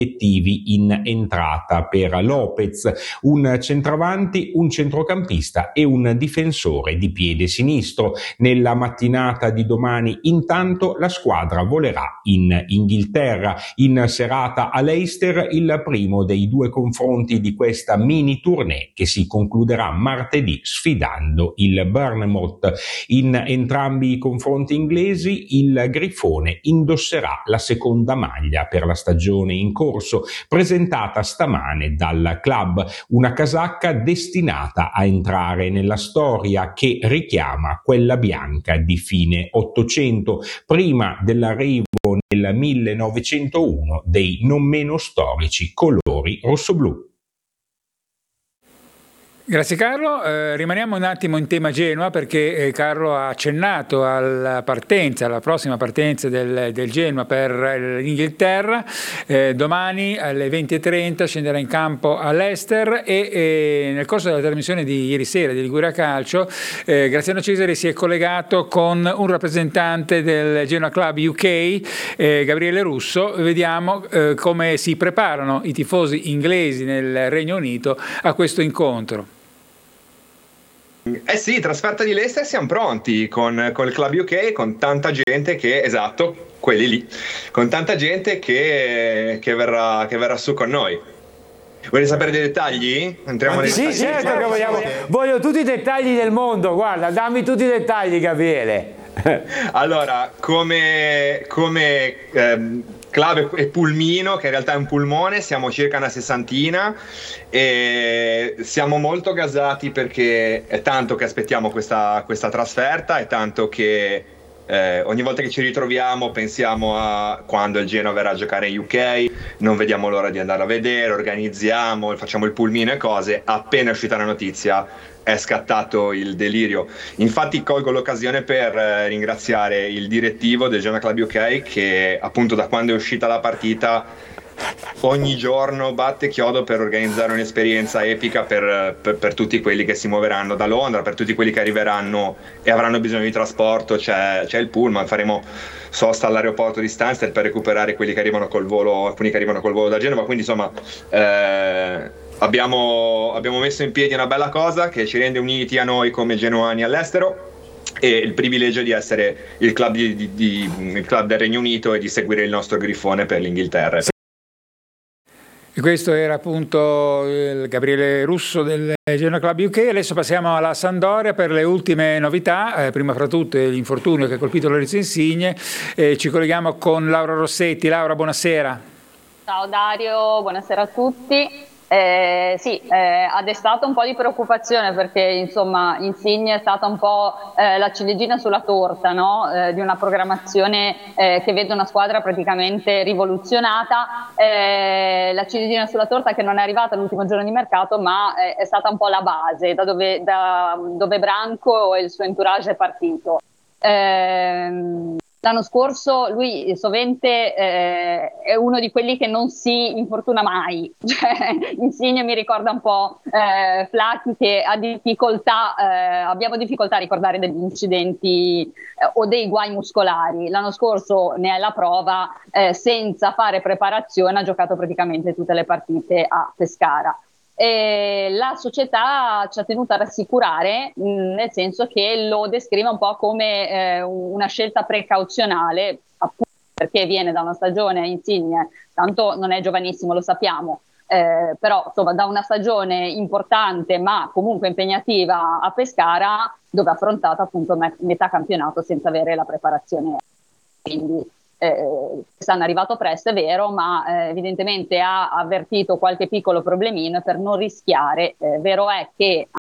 obiettivi in entrata per Lopez, un centravanti, un centrocampista e un difensore di piede sinistro. Nella mattinata di domani, intanto, la squadra volerà in Inghilterra. In serata a Leicester il primo dei due confronti di questa mini tournée che si concluderà martedì sfidando il Bournemouth. In entrambi i confronti inglesi il Grifone indosserà la seconda maglia per la stagione in corso, presentata stamane dal club, una casacca destinata a entrare nella storia che richiama quella bianca di fine Ottocento, prima dell'arrivo nel 1901 dei non meno storici colori rossoblù. Grazie Carlo, rimaniamo un attimo in tema Genoa perché Carlo ha accennato alla prossima partenza del Genoa per l'Inghilterra. Domani alle 20:30 scenderà in campo all'Ester e nel corso della trasmissione di ieri sera di Liguria Calcio Graziano Cesari si è collegato con un rappresentante del Genoa Club UK, Gabriele Russo. Vediamo come si preparano i tifosi inglesi nel Regno Unito a questo incontro. Eh sì, trasferta di Leicester, siamo pronti con il Club UK, con tanta gente che, esatto, quelli lì, con tanta gente che verrà su con noi. Volete sapere dei dettagli? Entriamo nei dettagli. Sì, certo che voglio tutti i dettagli del mondo, guarda, dammi tutti i dettagli, Gabriele. Allora, come club e pulmino, che in realtà è un pulmone, siamo circa una sessantina e siamo molto gasati perché è tanto che aspettiamo questa trasferta, è tanto che ogni volta che ci ritroviamo pensiamo a quando il Genoa verrà a giocare in UK, non vediamo l'ora di andare a vedere, organizziamo, facciamo il pulmino e cose. Appena è uscita la notizia è scattato il delirio. Infatti colgo l'occasione per ringraziare il direttivo del Genoa Club UK che appunto da quando è uscita la partita ogni giorno batte chiodo per organizzare un'esperienza epica per tutti quelli che si muoveranno da Londra, per tutti quelli che arriveranno e avranno bisogno di trasporto. C'è il pullman, faremo sosta all'aeroporto di Stansted per recuperare quelli che arrivano col volo, alcuni che arrivano col volo da Genova, quindi insomma abbiamo messo in piedi una bella cosa che ci rende uniti a noi come genuani all'estero e il privilegio di essere il club, il club del Regno Unito e di seguire il nostro grifone per l'Inghilterra. E questo era appunto il Gabriele Russo del Genoa Club UK. Adesso passiamo alla Sampdoria per le ultime novità, prima fra tutte l'infortunio che ha colpito Lorenzo Insigne. Ci colleghiamo con Laura Rossetti. Laura, buonasera. Ciao Dario, buonasera a tutti. Ha destato un po' di preoccupazione perché insomma Insigne è stata un po' la ciliegina sulla torta, no? Di una programmazione che vede una squadra praticamente rivoluzionata, la ciliegina sulla torta che non è arrivata l'ultimo giorno di mercato ma è stata un po' la base da dove Branco e il suo entourage è partito. L'anno scorso lui sovente è uno di quelli che non si infortuna mai, cioè, Insigne mi ricorda un po' Flacchi che ha difficoltà, abbiamo difficoltà a ricordare degli incidenti o dei guai muscolari. L'anno scorso ne è la prova, senza fare preparazione ha giocato praticamente tutte le partite a Pescara. E la società ci ha tenuto a rassicurare, nel senso che lo descrive un po' come una scelta precauzionale, appunto perché viene da una stagione Insigne, tanto non è giovanissimo, lo sappiamo, però insomma da una stagione importante ma comunque impegnativa a Pescara, dove ha affrontato appunto metà campionato senza avere la preparazione. Quindi quest'anno è arrivato presto, è vero, ma evidentemente ha avvertito qualche piccolo problemino per non rischiare. Vero è che ha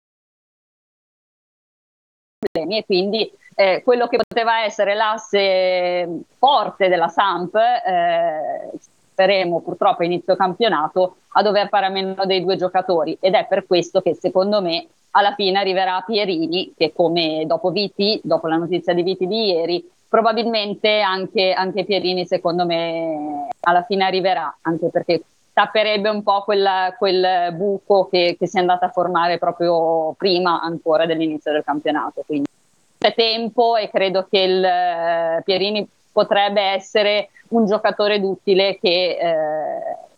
problemi e quindi quello che poteva essere l'asse forte della Samp, speriamo purtroppo a inizio campionato a dover fare a meno dei due giocatori, ed è per questo che secondo me alla fine arriverà Pierini, che come dopo la notizia di Viti di ieri, probabilmente anche Pierini secondo me alla fine arriverà, anche perché tapperebbe un po' quel buco che si è andato a formare proprio prima ancora dell'inizio del campionato. Quindi c'è tempo e credo che il Pierini potrebbe essere un giocatore duttile che